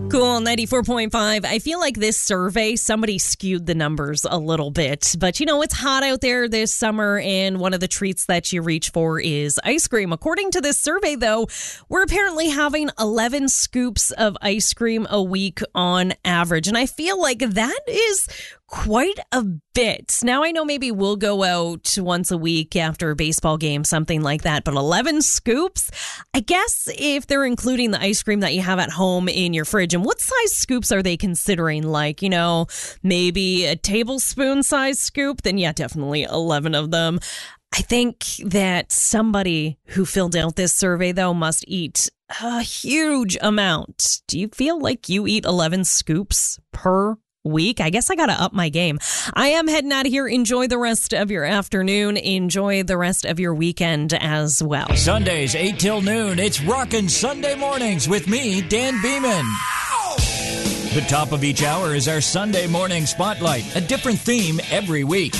Cool, 94.5. I feel like this survey, somebody skewed the numbers a little bit. But, it's hot out there this summer, and one of the treats that you reach for is ice cream. According to this survey, though, we're apparently having 11 scoops of ice cream a week on average. And I feel like that is quite a bit. Now, I know maybe we'll go out once a week after a baseball game, something like that, but 11 scoops? I guess if they're including the ice cream that you have at home in your fridge, and what size scoops are they considering? Like, maybe a tablespoon size scoop? Then yeah, definitely 11 of them. I think that somebody who filled out this survey, though, must eat a huge amount. Do you feel like you eat 11 scoops per week? I guess I gotta up my game. I am heading out of here. Enjoy the rest of your afternoon. Enjoy the rest of your weekend as well. Sundays 8 till noon. It's Rockin' Sunday Mornings with me, Dan Beeman. The top of each hour is our Sunday morning spotlight, a different theme every week.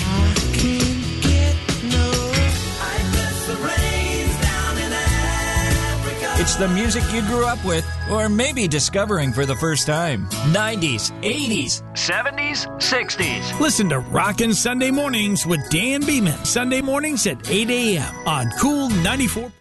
It's the music you grew up with, or maybe discovering for the first time. 90s, 80s, 70s, 60s. Listen to Rockin' Sunday Mornings with Dan Beeman. Sunday mornings at 8 a.m. on Cool 94.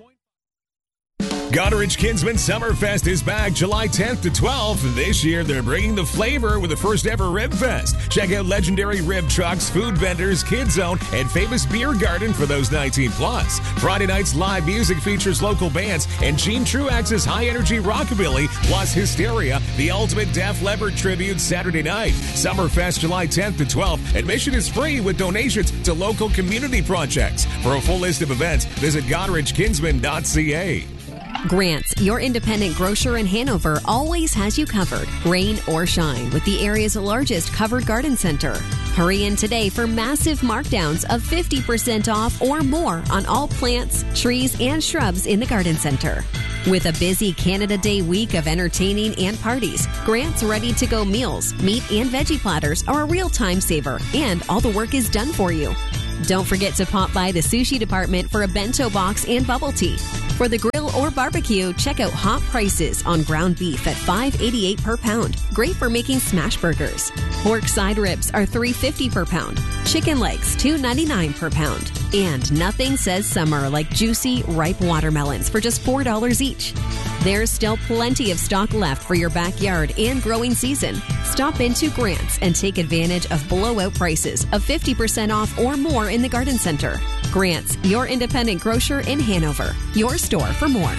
Goderich Kinsman Summerfest is back July 10th to 12th. This year, they're bringing the flavor with the first ever Rib Fest. Check out legendary rib trucks, food vendors, Kids Zone, and famous beer garden for those 19 plus. Friday night's live music features local bands and Gene Truax's high energy rockabilly, plus Hysteria, the ultimate Def Leppard tribute Saturday night. Summerfest July 10th to 12th. Admission is free with donations to local community projects. For a full list of events, visit GoderichKinsman.ca. Grant's, your independent grocer in Hanover, always has you covered, rain or shine, with the area's largest covered garden center. Hurry in today for massive markdowns of 50% off or more on all plants, trees, and shrubs in the garden center. With a busy Canada Day week of entertaining and parties, Grant's ready-to-go meals, meat and veggie platters are a real time saver, and all the work is done for you. Don't forget to pop by the sushi department for a bento box and bubble tea. For the grill or barbecue, check out hot prices on ground beef at $5.88 per pound. Great for making smash burgers. Pork side ribs are $3.50 per pound. Chicken legs $2.99 per pound. And nothing says summer like juicy, ripe watermelons for just $4 each. There's still plenty of stock left for your backyard and growing season. Stop into Grant's and take advantage of blowout prices of 50% off or more in the garden center. Grant's, your independent grocer in Hanover. Your store for more.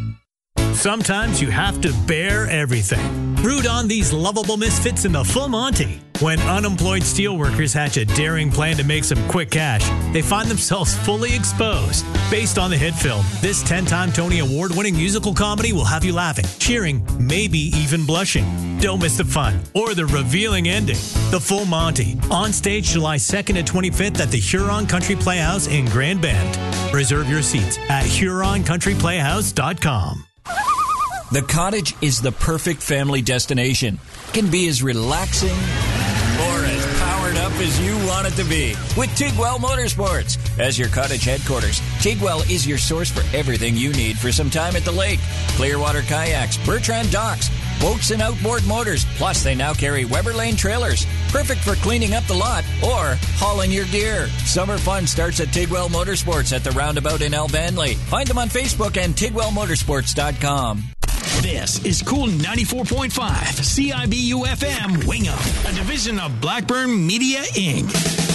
Sometimes you have to bear everything. Root on these lovable misfits in the Full Monty. When unemployed steelworkers hatch a daring plan to make some quick cash, they find themselves fully exposed. Based on the hit film, this 10-time Tony Award-winning musical comedy will have you laughing, cheering, maybe even blushing. Don't miss the fun or the revealing ending. The Full Monty, on stage July 2nd and 25th at the Huron Country Playhouse in Grand Bend. Reserve your seats at HuronCountryPlayhouse.com. The Cottage is the perfect family destination. It can be as relaxing or as powered up as you want it to be with Tigwell Motorsports. As your Cottage headquarters, Tigwell is your source for everything you need for some time at the lake. Clearwater kayaks, Bertrand docks, boats and outboard motors. Plus, they now carry Weber Lane trailers. Perfect for cleaning up the lot or hauling your gear. Summer fun starts at Tigwell Motorsports at the roundabout in Elvanley. Find them on Facebook and TigwellMotorsports.com. This is Cool 94.5 CIBU FM Wingham, a division of Blackburn Media Inc.